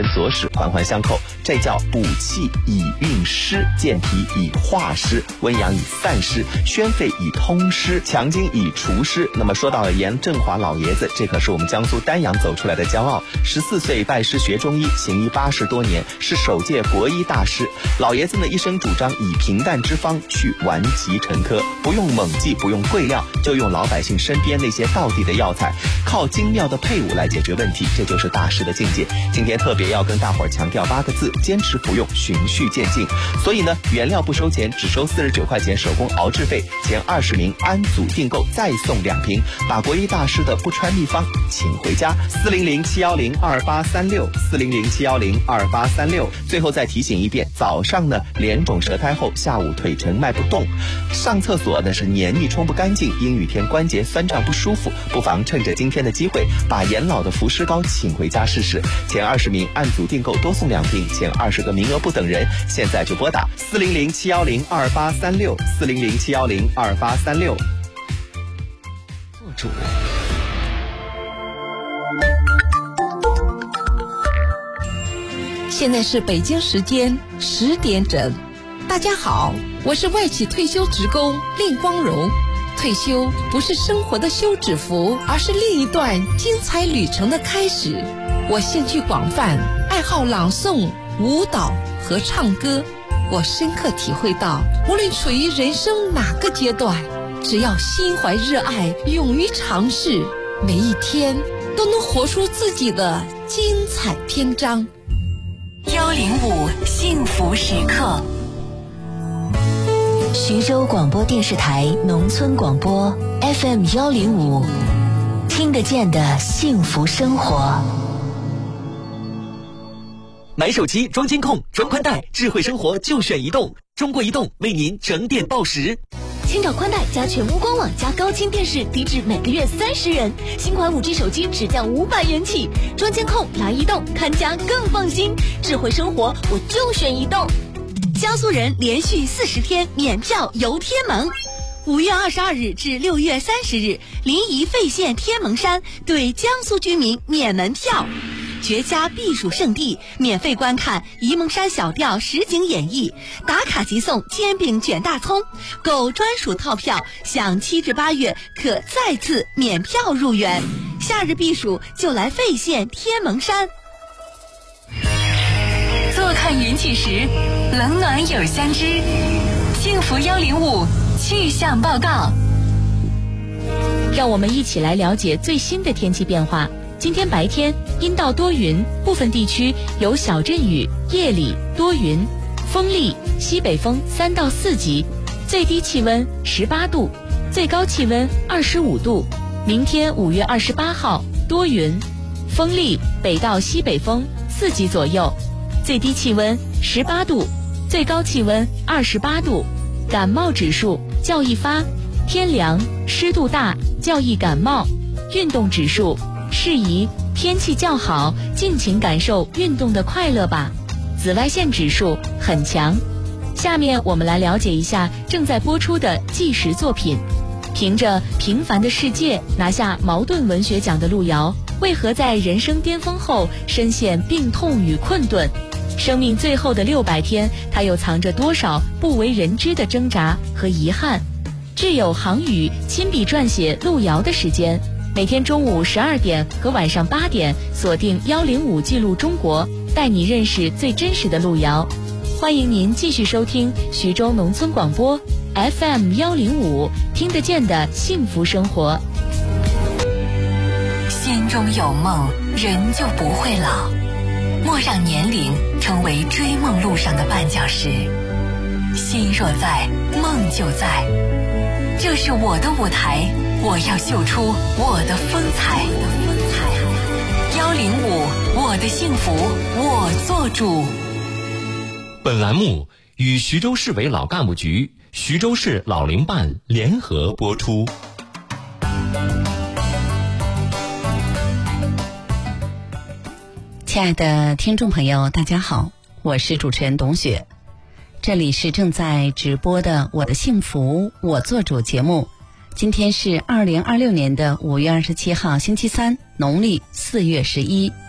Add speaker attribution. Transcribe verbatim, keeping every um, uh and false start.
Speaker 1: 跟左使环环相扣，这叫补气以运湿，健脾以化湿，温阳以散湿，宣肺以通湿，强筋以除湿。那么说到了严正华老爷子，这可是我们江苏丹阳走出来的骄傲。十四岁拜师学中医，行医八十多年，是首届国医大师。老爷子呢一生主张以平淡之方去顽疾陈疴，不用猛剂，不用贵料，就用老百姓身边那些道地的药材，靠精妙的配伍来解决问题，这就是大师的境界。今天特别要跟大伙儿强调八个字：坚持服用，循序渐进。所以呢，原料不收钱，只收四十九块钱手工熬制费，前二十名按组订购再送两瓶，把国医大师的不川秘方请回家。四零零七幺零二八三六，四零零七幺零二八三六。最后再提醒一遍，早上呢脸肿舌苔厚，下午腿沉迈不动，上厕所呢是黏腻冲不干净，阴雨天关节酸胀不舒服，不妨趁着今天的机会，把严老的伏尸膏请回家试试。前二十名按组订购多送两瓶，前二十个名额不等人，现在就拨打四零零七幺零二八三六，四零零七幺零二八三六。做主。
Speaker 2: 现在是北京时间十点整。大家好，我是外企退休职工令光荣。退休不是生活的休止符，而是另一段精彩旅程的开始。我兴趣广泛，爱好朗诵、舞蹈和唱歌。我深刻体会到，无论处于人生哪个阶段，只要心怀热爱，勇于尝试，每一天都能活出自己的精彩篇章。
Speaker 3: 幺零五幸福时刻，徐州广播电视台农村广播 F M 幺零五，听得见的幸福生活。
Speaker 4: 买手机装监控装宽带，智慧生活就选移动。中国移动为您整点报时。
Speaker 5: 千兆宽带加全屋官网加高清电视，低至每个月三十元。新款 五 G 手机只降五百元起。装监控来移动，看家更放心。智慧生活我就选移动。江苏人连续四十天免票游天门。五月二十二日至六月三十日，临沂费县天门山对江苏居民免门票。绝佳避暑胜地，免费观看沂蒙山小调实景演绎，打卡即送煎饼卷大葱，购专属套票享七至八月可再次免票入园。夏日避暑就来费县天门山。
Speaker 3: 坐看云起时，冷暖有相知。幸福幺零五气象报告，
Speaker 6: 让我们一起来了解最新的天气变化。今天白天阴到多云，部分地区有小阵雨，夜里多云，风力西北风三到四级，最低气温十八度，最高气温二十五度。明天五月二十八号多云，风力北到西北风四级左右，最低气温十八度，最高气温二十八度。感冒指数较易发，天凉湿度大较易感冒。运动指数适宜，天气较好，尽情感受运动的快乐吧。紫外线指数很强。下面我们来了解一下正在播出的纪实作品。凭着《平凡的世界》拿下茅盾文学奖的路遥，为何在人生巅峰后深陷病痛与困顿？生命最后的六百天，他又藏着多少不为人知的挣扎和遗憾？挚友航宇亲笔撰写路遥的时间，每天中午十二点和晚上八点，锁定幺零五记录中国，带你认识最真实的路遥。欢迎您继续收听徐州农村广播 F M 幺零五，听得见的幸福生活。
Speaker 3: 心中有梦，人就不会老。莫让年龄成为追梦路上的绊脚石。心若在，梦就在。这是我的舞台，我要秀出我的风采。幺零五，我的幸福我做主。
Speaker 7: 本栏目与徐州市委老干部局、徐州市老龄办联合播出。
Speaker 8: 亲爱的听众朋友，大家好，我是主持人董雪。这里是正在直播的我的幸福我做主节目。今天是二零二六年的五月二十七号星期三，农历四月十一。